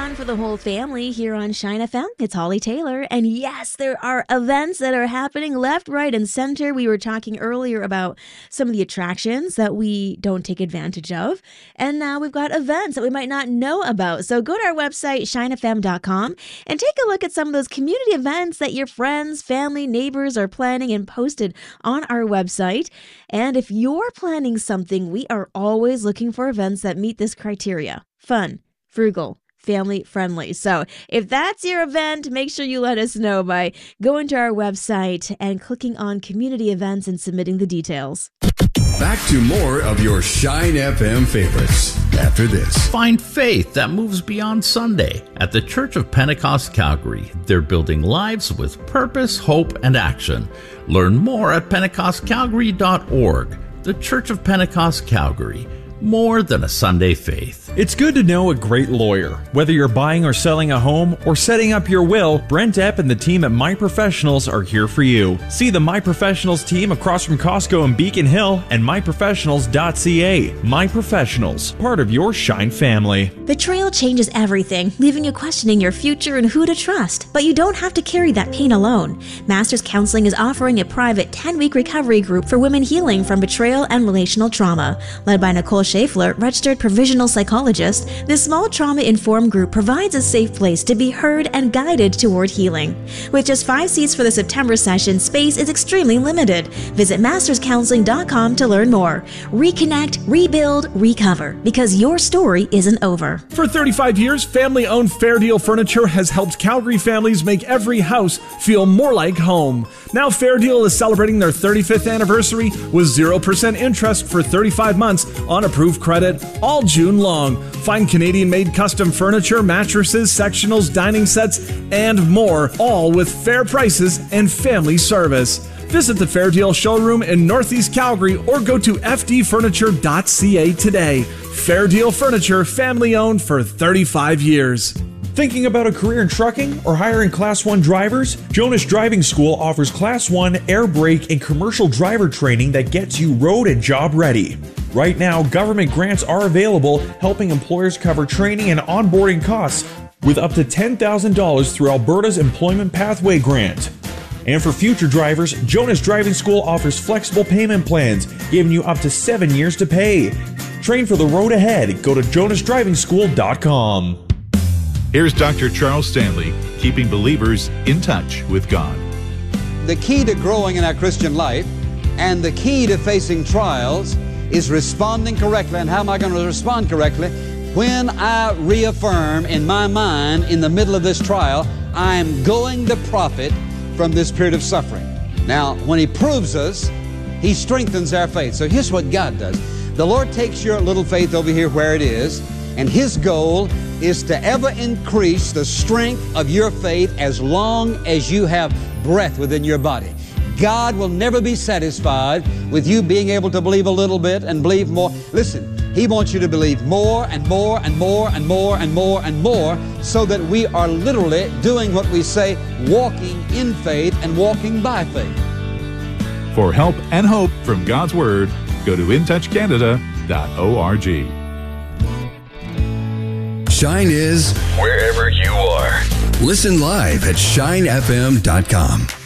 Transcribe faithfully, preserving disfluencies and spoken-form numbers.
fun for the whole family here on Shine F M. It's Holly Taylor. And yes, there are events that are happening left, right, and center. We were talking earlier about some of the attractions that we don't take advantage of. And now we've got events that we might not know about. So go to our website, shine f m dot com, and take a look at some of those community events that your friends, family, neighbors are planning and posted on our website. And if you're planning something, we are always looking for events that meet this criteria. Fun, frugal, family friendly. So if that's your event, make sure you let us know by going to our website and clicking on community events and submitting the details. Back to more of your Shine F M favorites after this. Find faith that moves beyond Sunday. At the Church of Pentecost Calgary, they're building lives with purpose, hope, and action. Learn more at pentecost calgary dot org. The Church of Pentecost Calgary. More than a Sunday faith. It's good to know a great lawyer. Whether you're buying or selling a home or setting up your will, Brent Epp and the team at My Professionals are here for you. See the My Professionals team across from Costco in Beacon Hill and my professionals dot c a. My Professionals, part of your Shine family. Betrayal changes everything, leaving you questioning your future and who to trust. But you don't have to carry that pain alone. Masters Counseling is offering a private ten-week recovery group for women healing from betrayal and relational trauma. Led by Nicole Schaeffler, registered provisional psychologist, this small trauma-informed group provides a safe place to be heard and guided toward healing. With just five seats for the September session, space is extremely limited. Visit masters counseling dot com to learn more. Reconnect, rebuild, recover, because your story isn't over. For thirty-five years, family-owned Fair Deal Furniture has helped Calgary families make every house feel more like home. Now Fair Deal is celebrating their thirty-fifth anniversary with zero percent interest for thirty-five months on approved credit all June long. Find Canadian-made custom furniture, mattresses, sectionals, dining sets, and more, all with fair prices and family service. Visit the Fair Deal showroom in Northeast Calgary or go to f d furniture dot c a today. Fair Deal Furniture, family-owned for thirty-five years. Thinking about a career in trucking or hiring Class one drivers? Jonas Driving School offers Class one air brake and commercial driver training that gets you road and job ready. Right now, government grants are available, helping employers cover training and onboarding costs with up to ten thousand dollars through Alberta's Employment Pathway Grant. And for future drivers, Jonas Driving School offers flexible payment plans, giving you up to seven years to pay. Train for the road ahead. Go to jonas driving school dot com. Here's Doctor Charles Stanley, keeping believers in touch with God. The key to growing in our Christian life and the key to facing trials is responding correctly. And how am I going to respond correctly? When I reaffirm in my mind in the middle of this trial, I am going to profit from this period of suffering. Now, when He proves us, He strengthens our faith. So here's what God does. The Lord takes your little faith over here where it is, and His goal is to ever increase the strength of your faith as long as you have breath within your body. God will never be satisfied with you being able to believe a little bit and believe more. Listen, He wants you to believe more and more and more and more and more and more so that we are literally doing what we say, walking in faith and walking by faith. For help and hope from God's Word, go to in touch canada dot org. Shine is wherever you are. Listen live at shine f m dot com.